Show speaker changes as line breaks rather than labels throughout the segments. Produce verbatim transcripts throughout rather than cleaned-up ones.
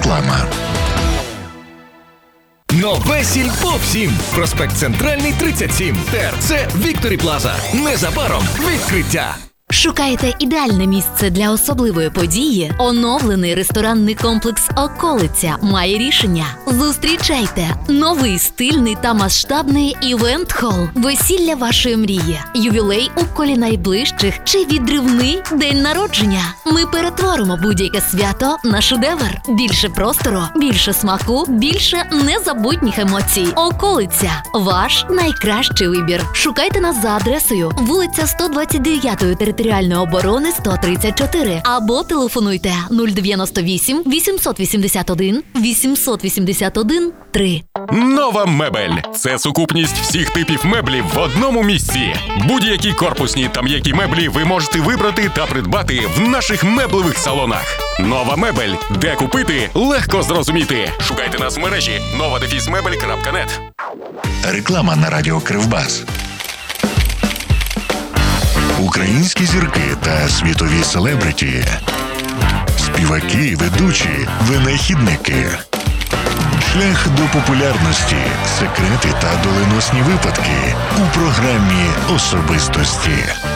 Реклама.
Нове сільпо всім. Проспект Центральний, тридцять сім. ТРЦ Вікторі Плаза. Незабаром відкриття.
Шукаєте ідеальне місце для особливої події? Оновлений ресторанний комплекс «Околиця» має рішення. Зустрічайте новий стильний та масштабний івент-хол. Весілля вашої мрії, ювілей у колі найближчих чи відривний день народження. Ми перетворимо будь-яке свято на шедевр. Більше простору, більше смаку, більше незабутніх емоцій. «Околиця» – ваш найкращий вибір. Шукайте нас за адресою вулиця сто двадцять дев'ять територіальної оборони сто тридцять чотири або телефонуйте нуль дев'яносто вісім вісімсот вісімдесят один вісімсот вісімдесят один три.
Нова мебель – це сукупність всіх типів меблів в одному місці. Будь-які корпусні та м'які меблі ви можете вибрати та придбати в наших меблевих салонах. Нова мебель. Де купити – легко зрозуміти. Шукайте нас в мережі нова дефіс мебель крапка нет.
Реклама на радіо Кривбас. Українські зірки та світові селебриті, співаки, ведучі, винахідники. Шлях до популярності, секрети та доленосні випадки у програмі «Особистості».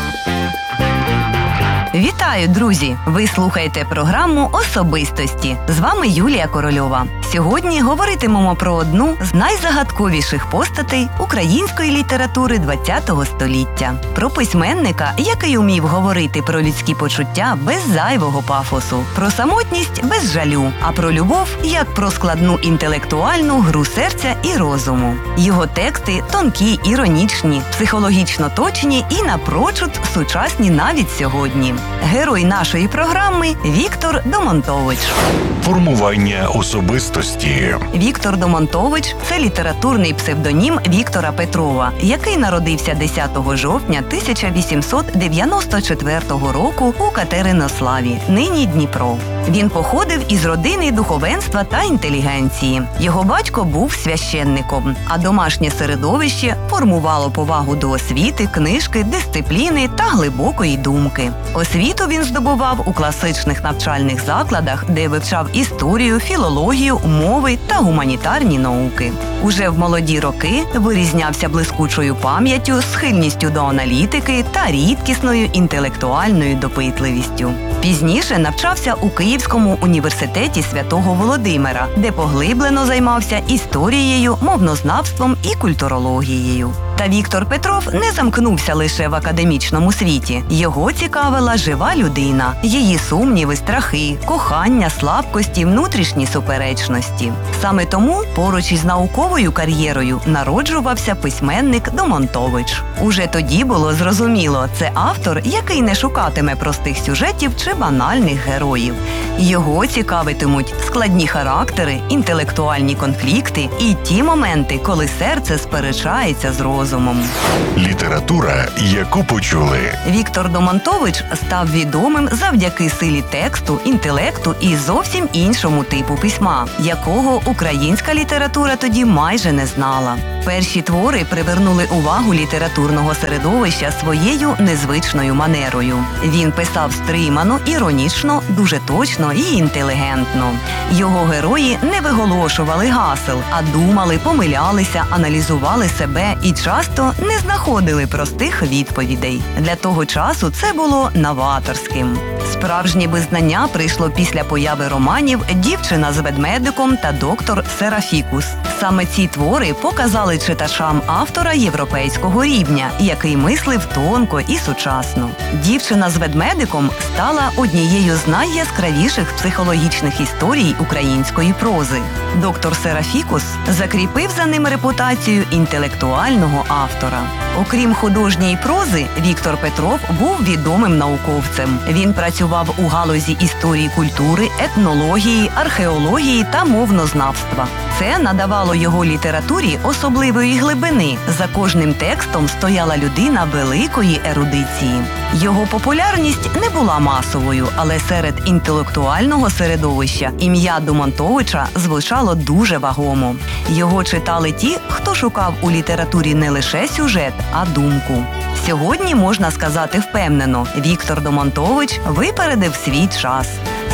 Вітаю, друзі! Ви слухаєте програму «Особистості». З вами Юлія Корольова. Сьогодні говоритимемо про одну з найзагадковіших постатей української літератури ХХ століття. Про письменника, який умів говорити про людські почуття без зайвого пафосу, про самотність без жалю, а про любов як про складну інтелектуальну гру серця і розуму. Його тексти тонкі, іронічні, психологічно точні і напрочуд сучасні навіть сьогодні. Герой нашої програми – Віктор Домонтович.
Формування особистості.
Віктор Домонтович – це літературний псевдонім Віктора Петрова, який народився десятого жовтня тисяча вісімсот дев'яносто четвертого року у Катеринославі, нині Дніпро. Він походив із родини духовенства та інтелігенції. Його батько був священником, а домашнє середовище формувало повагу до освіти, книжки, дисципліни та глибокої думки. Освіту він здобував у класичних навчальних закладах, де вивчав історію, філологію, мови та гуманітарні науки. Уже в молоді роки вирізнявся блискучою пам'яттю, схильністю до аналітики та рідкісною інтелектуальною допитливістю. Пізніше навчався у Київському університеті Святого Володимира, де поглиблено займався історією, мовнознавством і культурологією. Та Віктор Петров не замкнувся лише в академічному світі. Його цікавила жива людина, її сумніви, страхи, кохання, слабкості, внутрішні суперечності. Саме тому поруч із науковою кар'єрою народжувався письменник Домонтович. Уже тоді було зрозуміло, це автор, який не шукатиме простих сюжетів чи банальних героїв. Його цікавитимуть складні характери, інтелектуальні конфлікти і ті моменти, коли серце сперечається з розумом.
Література, яку почули.
Віктор Домонтович став відомим завдяки силі тексту, інтелекту і зовсім іншому типу письма, якого українська література тоді майже не знала. Перші твори привернули увагу літературного середовища своєю незвичною манерою. Він писав стримано, іронічно, дуже точно і інтелігентно. Його герої не виголошували гасел, а думали, помилялися, аналізували себе і часто не знаходили простих відповідей. Для того часу це було новаторським. Справжнє визнання прийшло після появи романів «Дівчина з ведмедиком» та «Доктор Серафікус». Саме ці твори показали читачам автора європейського рівня, який мислив тонко і сучасно. «Дівчина з ведмедиком» стала однією з найяскравіших психологічних історій української прози. «Доктор Серафікус» закріпив за ним репутацію інтелектуального автора. Окрім художньої прози, Віктор Петров був відомим науковцем. Він працював у галузі історії культури, етнології, археології та мовнознавства. Це надавало його літературі особливої глибини. За кожним текстом стояла людина великої ерудиції. Його популярність не була масовою, але серед інтелектуального середовища ім'я Домонтовича звучало дуже вагомо. Його читали ті, хто шукав у літературі не лише сюжет, а думку. Сьогодні можна сказати впевнено, Віктор Домонтович випередив свій час.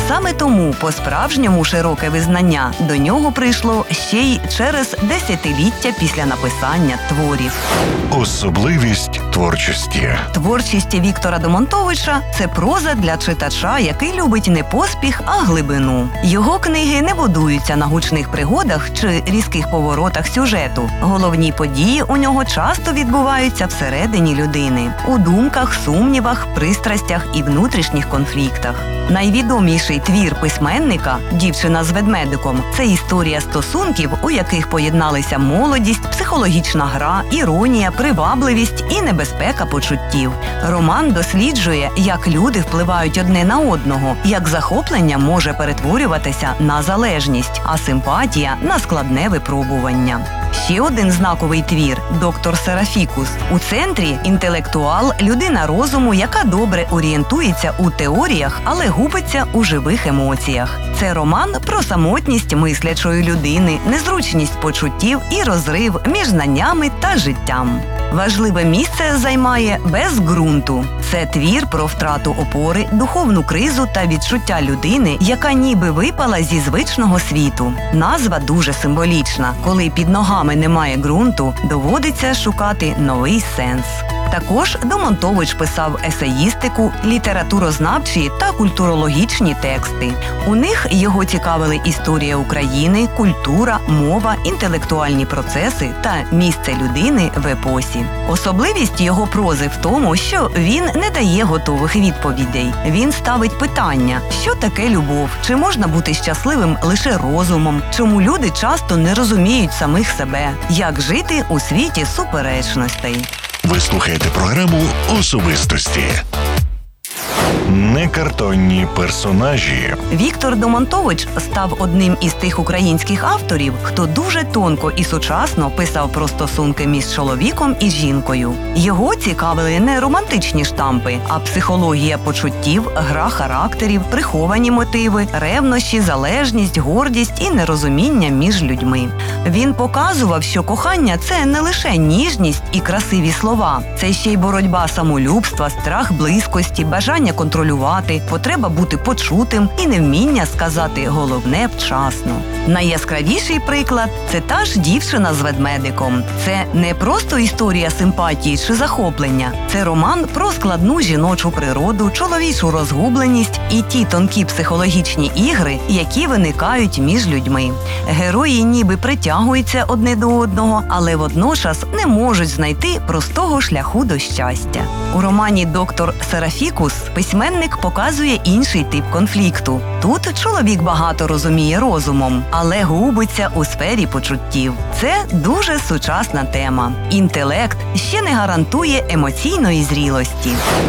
Саме тому по-справжньому широке визнання до нього прийшло ще й через десятиліття після написання творів.
Особливість творчості.
Творчість Віктора Домонтовича – це проза для читача, який любить не поспіх, а глибину. Його книги не будуються на гучних пригодах чи різких поворотах сюжету. Головні події у нього часто відбуваються всередині людини – у думках, сумнівах, пристрастях і внутрішніх конфліктах. Найвідоміший твір письменника «Дівчина з ведмедиком» – це історія стосунків, у яких поєдналися молодість, психологічна гра, іронія, привабливість і небезпека почуттів. Роман досліджує, як люди впливають одне на одного, як захоплення може перетворюватися на залежність, а симпатія – на складне випробування. Ще один знаковий твір «Доктор Серафікус». У центрі – інтелектуал, людина розуму, яка добре орієнтується у теоріях, але губиться у живих емоціях. Це роман про самотність мислячої людини, незручність почуттів і розрив між знаннями та життям. Важливе місце займає «Без ґрунту». Це твір про втрату опори, духовну кризу та відчуття людини, яка ніби випала зі звичного світу. Назва дуже символічна. Коли під ногами немає ґрунту, доводиться шукати новий сенс. Також Домонтович писав есеїстику, літературознавчі та культурологічні тексти. У них його цікавили історія України, культура, мова, інтелектуальні процеси та місце людини в епосі. Особливість його прози в тому, що він не дає готових відповідей. Він ставить питання, що таке любов, чи можна бути щасливим лише розумом, чому люди часто не розуміють самих себе, як жити у світі суперечностей.
Ви слухаєте програму «Особистості». Некартонні персонажі.
Віктор Домонтович став одним із тих українських авторів, хто дуже тонко і сучасно писав про стосунки між чоловіком і жінкою. Його цікавили не романтичні штампи, а психологія почуттів, гра характерів, приховані мотиви, ревнощі, залежність, гордість і нерозуміння між людьми. Він показував, що кохання – це не лише ніжність і красиві слова. Це ще й боротьба самолюбства, страх близькості, бажання контролювати, потреба бути почутим і невміння сказати головне вчасно. Найяскравіший приклад – це та ж «Дівчина з ведмедиком». Це не просто історія симпатії чи захоплення. Це роман про складну жіночу природу, чоловічу розгубленість і ті тонкі психологічні ігри, які виникають між людьми. Герої ніби притягуються одне до одного, але водночас не можуть знайти простого шляху до щастя. У романі «Доктор Серафікус» письменник показує інший тип конфлікту. Тут чоловік багато розуміє розумом, але губиться у сфері почуттів. Це дуже сучасна тема. Інтелект ще не гарантує емоційної зрілості.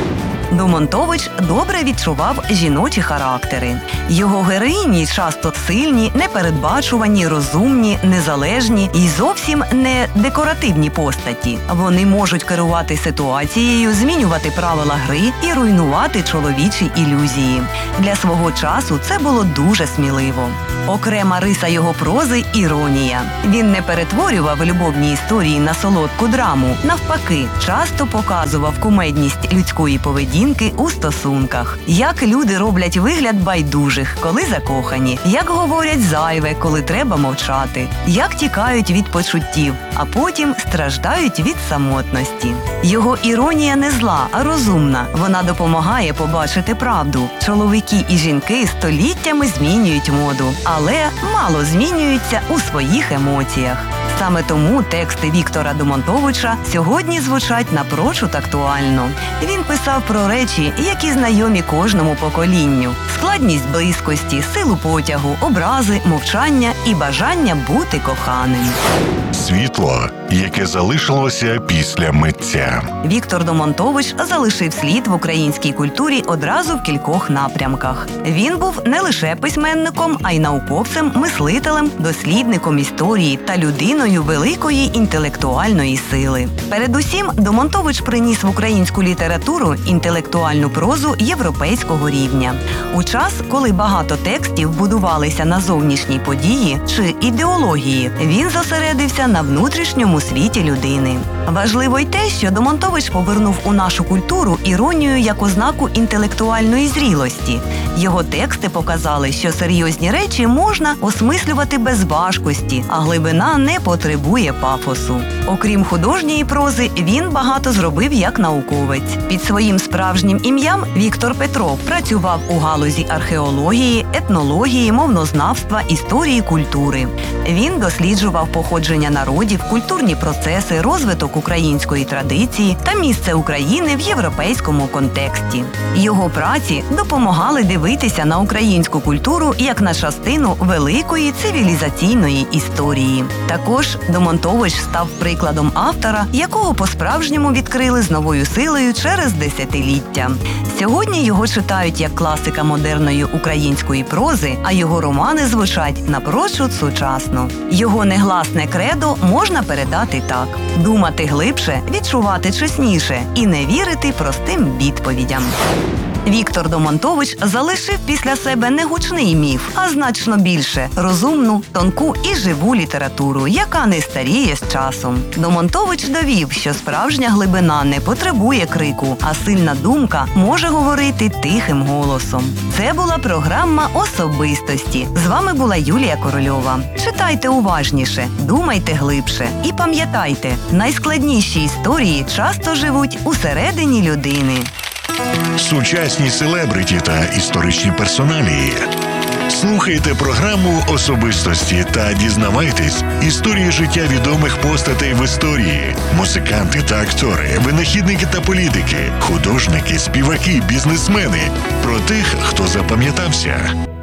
Домонтович добре відчував жіночі характери. Його героїні часто сильні, непередбачувані, розумні, незалежні і зовсім не декоративні постаті. Вони можуть керувати ситуацією, змінювати правила гри і руйнувати чоловічі ілюзії. Для свого часу це було дуже сміливо. Окрема риса його прози – іронія. Він не перетворював любовні історії на солодку драму. Навпаки, часто показував кумедність людської поведінки у стосунках. Як люди роблять вигляд байдужих, коли закохані. Як говорять зайве, коли треба мовчати. Як тікають від почуттів, а потім страждають від самотності. Його іронія не зла, а розумна. Вона допомагає побачити правду. Чоловіки і жінки століттями змінюють моду, але мало змінюються у своїх емоціях. Саме тому тексти Віктора Домонтовича сьогодні звучать напрочуд актуально. Він писав про речі, які знайомі кожному поколінню. Складність близькості, силу потягу, образи, мовчання і бажання бути коханим.
Світло, яке залишилося після митця.
Віктор Домонтович залишив слід в українській культурі одразу в кількох напрямках. Він був не лише письменником, а й науковцем, мислителем, дослідником історії та людиною великої інтелектуальної сили. Передусім, Домонтович приніс в українську літературу інтелектуальну прозу європейського рівня. У час, коли багато текстів будувалися на зовнішній події чи ідеології, він зосередився на внутрішньому світі людини. Важливо й те, що Домонтович повернув у нашу культуру іронію як ознаку інтелектуальної зрілості. Його тексти показали, що серйозні речі можна осмислювати без важкості, а глибина не потребує пафосу. Окрім художньої прози, він багато зробив як науковець. Під своїм справжнім ім'ям Віктор Петров працював у галузі археології, етнології, мовнознавства, історії культури. Він досліджував походження народів, культурні процеси, розвиток української традиції та місце України в європейському контексті. Його праці допомагали дивитися на українську культуру як на частину великої цивілізаційної історії. Також Домонтович став прикладом автора, якого по-справжньому відкрили з новою силою через десятиліття. Сьогодні його читають як класика модерної української прози, а його романи звучать напрочуд сучасно. Його негласне кредо можна передати так: думати глибше, відчувати чесніше і не вірити простим відповідям. Віктор Домонтович залишив після себе не гучний міф, а значно більше – розумну, тонку і живу літературу, яка не старіє з часом. Домонтович довів, що справжня глибина не потребує крику, а сильна думка може говорити тихим голосом. Це була програма «Особистості». З вами була Юлія Корольова. Читайте уважніше, думайте глибше і пам'ятайте, найскладніші історії часто живуть усередині людини.
Сучасні селебриті та історичні персоналії. Слухайте програму «Особистості» та дізнавайтесь історії життя відомих постатей в історії. Музиканти та актори, винахідники та політики, художники, співаки, бізнесмени. Про тих, хто запам'ятався.